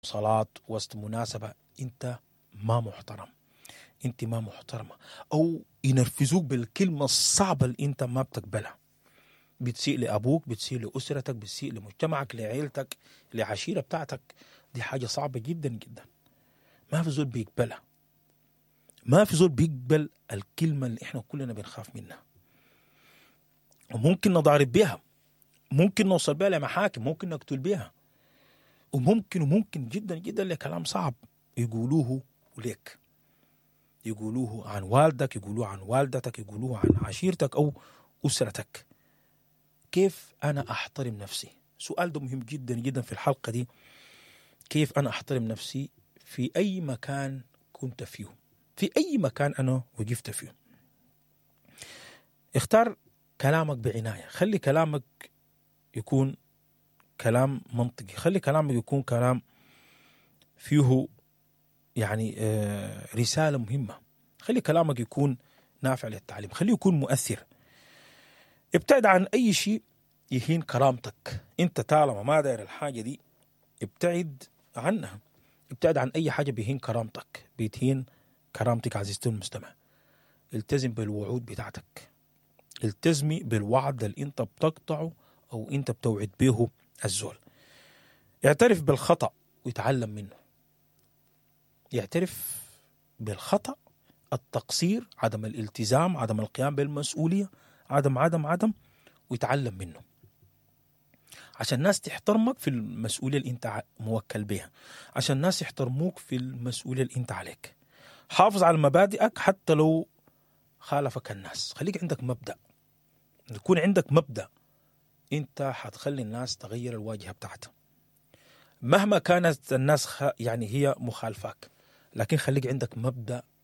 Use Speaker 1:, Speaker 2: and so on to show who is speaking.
Speaker 1: صلاة، وسط مناسبة، أنت ما محترم، أنت ما محترمة، أو ينرفزوك بالكلمة الصعبة اللي أنت ما بتقبلها، بتسيء لأبوك، بتسيء لأسرتك، بتسيء لمجتمعك، لعيلتك، لعشيرة بتاعتك. دي حاجة صعبة جدا جدا، ما في زول بيقبلها، ما في زول بيقبل الكلمة اللي احنا كلنا بنخاف منها. وممكن نضارب بيها، ممكن نوصل بيها لمحاكم، ممكن نقتل بيها، وممكن جدا جدا لكلام صعب يقولوه ليك، يقولوه عن والدك، يقولوه عن والدتك، يقولوه عن عشيرتك أو أسرتك. كيف أنا أحترم نفسي؟ سؤال ده مهم جدا جدا في الحلقة دي. كيف أنا أحترم نفسي في أي مكان كنت فيه، في أي مكان أنا وقفت فيه؟ اختار كلامك بعناية، خلي كلامك يكون كلام منطقي، خلي كلامك يكون كلام فيه يعني رسالة مهمة، خلي كلامك يكون نافع للتعليم، خليه يكون مؤثر. ابتعد عن أي شيء يهين كرامتك. انت طالما ما داير الحاجة دي ابتعد عنها، ابتعد عن أي حاجة بيهين كرامتك، بيتهين كرامتك. عزيزتي المستمع، التزم بالوعود بتاعتك، التزمي بالوعد اللي انت بتقطعه أو انت بتوعد به الزول. يعترف بالخطأ ويتعلم منه، يعترف بالخطأ، التقصير، عدم الالتزام، عدم القيام بالمسؤولية، عدم ويتعلم منه، عشان الناس تحترمك في المسؤولية اللي انت موكل بها، عشان الناس يحترموك في المسؤولية اللي انت عليك. حافظ على مبادئك حتى لو خالفك الناس، خليك عندك مبدأ، يكون عندك مبدأ، انت حتخلي الناس تغير الواجهة بتاعتها مهما كانت الناس يعني هي مخالفاك، لكن خليك عندك مبدأ